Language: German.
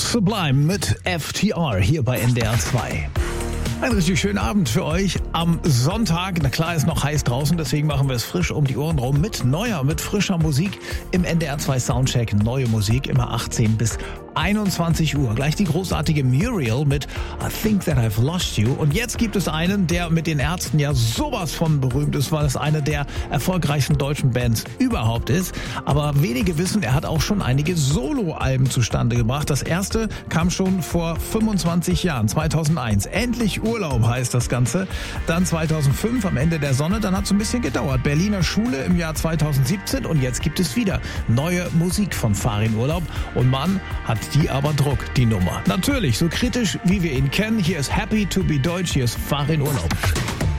Sublime mit FTR hier bei NDR 2. Einen richtig schönen Abend für euch am Sonntag. Na klar, ist noch heiß draußen, deswegen machen wir es frisch um die Ohren rum mit frischer Musik im NDR 2 Soundcheck. Neue Musik, immer 18 bis 21 Uhr. Gleich die großartige Muriel mit I Think That I've Lost You. Und jetzt gibt es einen, der mit den Ärzten ja sowas von berühmt ist, weil es eine der erfolgreichsten deutschen Bands überhaupt ist. Aber wenige wissen, er hat auch schon einige Soloalben zustande gebracht. Das erste kam schon vor 25 Jahren, 2001. Endlich Urlaub heißt das Ganze. Dann 2005 am Ende der Sonne. Dann hat es ein bisschen gedauert. Berliner Schule im Jahr 2017 und jetzt gibt es wieder neue Musik von Farin Urlaub. Und Mann, hat die aber Druck, die Nummer. Natürlich, so kritisch wie wir ihn kennen. Hier ist Happy to be Deutsch, hier ist Farin Urlaub.